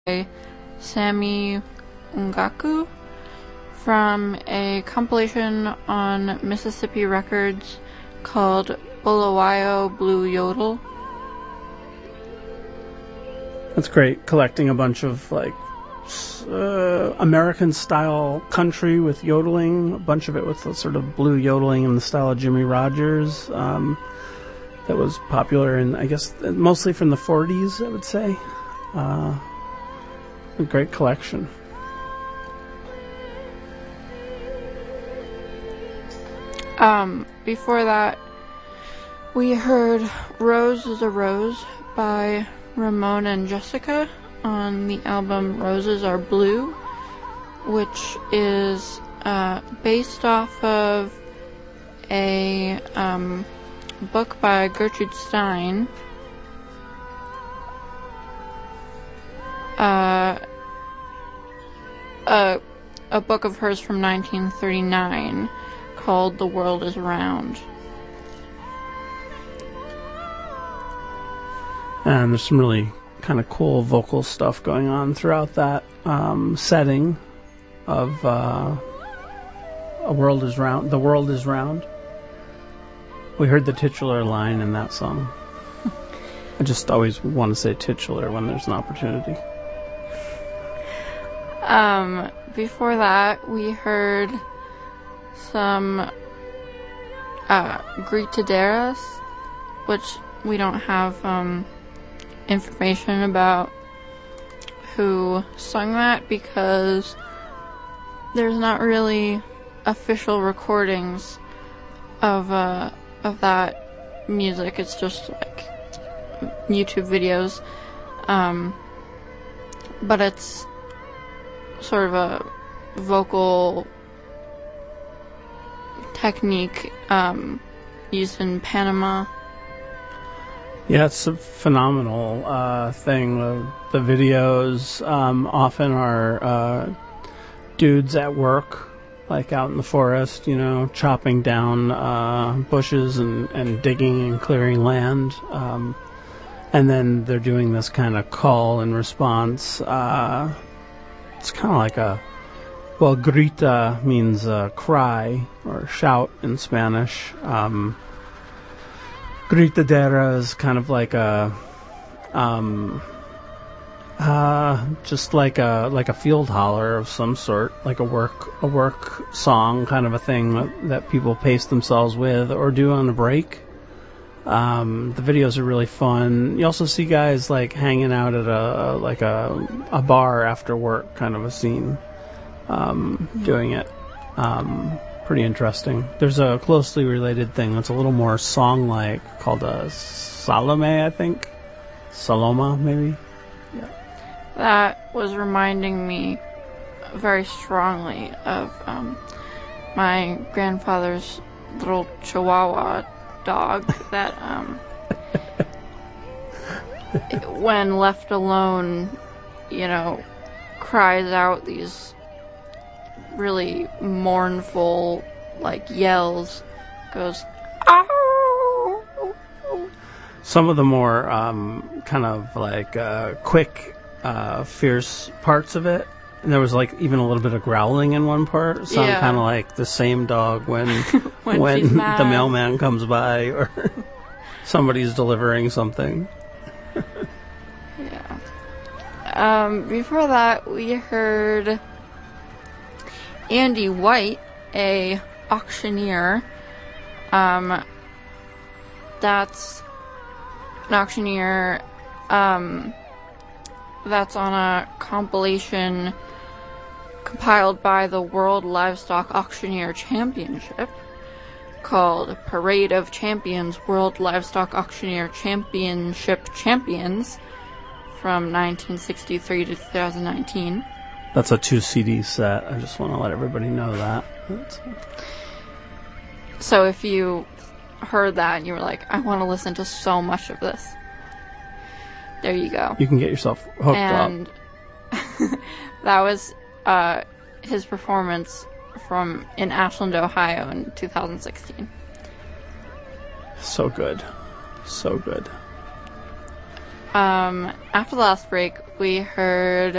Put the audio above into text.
by Sammy Ungaku from a compilation on Mississippi Records called Bulawayo Blue Yodel. That's great, collecting a bunch of American-style country with yodeling, a bunch of it with the sort of blue yodeling in the style of Jimmy Rogers. That was popular in, I guess, mostly from the 40s, I would say. A great collection. Before that, we heard Rose is a Rose by Ramon and Jessica on the album Roses Are Blue, which is based off of a book by Gertrude Stein. A book of hers from 1939 called The World is Round. And there's some really kind of cool vocal stuff going on throughout that setting of A World is Round. The World is Round. We heard the titular line in that song. I just always want to say titular when there's an opportunity. Before that, we heard some Gritaderas, which we don't have information about who sung that because there's not really official recordings of that music. It's just like YouTube videos, but it's sort of a vocal technique used in Panama. Yeah, it's a phenomenal thing. The videos often are dudes at work, like out in the forest, chopping down bushes and digging and clearing land. And then they're doing this kind of call and response. It's kind of like grita means cry or shout in Spanish. Gritadera is kind of like just like a field holler of some sort, like a work song kind of a thing that people pace themselves with or do on a break. The videos are really fun. You also see guys like hanging out at a bar after work, kind of a scene, doing it. Pretty interesting. There's a closely related thing that's a little more song-like called a Salome, I think. Saloma, maybe? Yeah. That was reminding me very strongly of my grandfather's little Chihuahua dog that when left alone, cries out these really mournful yells, goes ow. Some of the more kind of quick fierce parts of it, and there was even a little bit of growling in one part, so yeah. Kind of like the same dog when when the mailman comes by or somebody's delivering something. Yeah. Before that, we heard Andy White, a auctioneer. That's an auctioneer that's on a compilation compiled by the World Livestock Auctioneer Championship called Parade of Champions World Livestock Auctioneer Championship Champions from 1963 to 2019. That's a 2 CD set. I just want to let everybody know that. So if you heard that and you were like, I want to listen to so much of this, there you go. You can get yourself hooked up. And that was his performance in Ashland, Ohio in 2016. So good. So good. After the last break, we heard